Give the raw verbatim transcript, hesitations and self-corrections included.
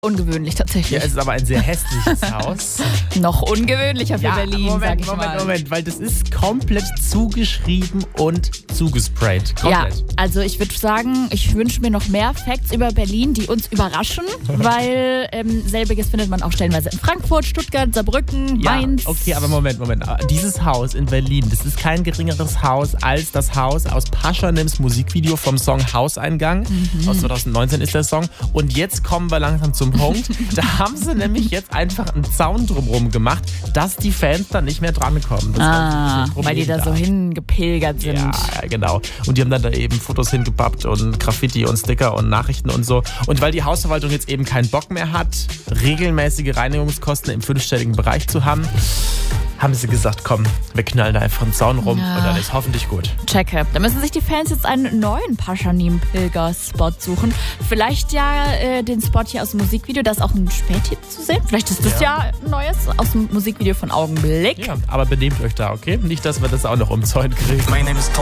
Ungewöhnlich tatsächlich. Ja, es ist aber ein sehr hässliches Haus. Noch ungewöhnlicher für Ja, Berlin, Moment, sag ich Moment, mal. Moment, weil das ist komplett zugeschrieben und zugesprayt. Komplett. Ja, also ich würde sagen, ich wünsche mir noch mehr Facts über Berlin, die uns überraschen, weil ähm, selbiges findet man auch stellenweise in Frankfurt, Stuttgart, Saarbrücken, Ja, Mainz. okay, aber Moment, Moment. Dieses Haus in Berlin, das ist kein geringeres Haus als das Haus aus Paschanims Musikvideo vom Song Hauseingang. Mhm. Aus zwanzig neunzehn ist der Song. Und jetzt kommen wir langsam zum Punkt. Da haben sie nämlich jetzt einfach einen Zaun drumherum gemacht, dass die Fans da nicht mehr drankommen. Das Ah, ist ein weil die da so Problem hingepilgert sind. Ja, ja, genau. Und die haben dann da eben Fotos hingepappt und Graffiti und Sticker und Nachrichten und so. Und weil die Hausverwaltung jetzt eben keinen Bock mehr hat, regelmäßige Reinigungskosten im fünfstelligen Bereich zu haben, haben sie gesagt, komm, wir knallen da einfach einen Zaun rum Ja. und dann ist hoffentlich gut. Checke. Da müssen sich die Fans jetzt einen neuen Paschanim-Pilger-Spot suchen. Vielleicht ja äh, den Spot hier aus dem Musikvideo, da ist auch ein Späthit zu sehen. Vielleicht ist das ja, Ja. ein neues aus dem Musikvideo von Augenblick. Ja, aber benehmt euch da, okay? Nicht, dass wir das auch noch umzäunt kriegen. My name is Tom.